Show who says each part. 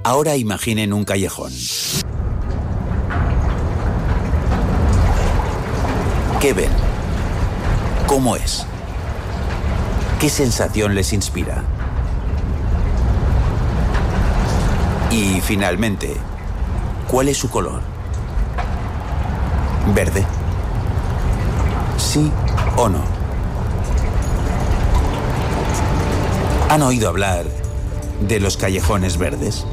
Speaker 1: Ahora imaginen un callejón. ¿Qué ven? ¿Cómo es? ¿Qué sensación les inspira? Y finalmente, ¿cuál es su color? ¿Verde? ¿Sí o no? ¿Han oído hablar de los callejones verdes?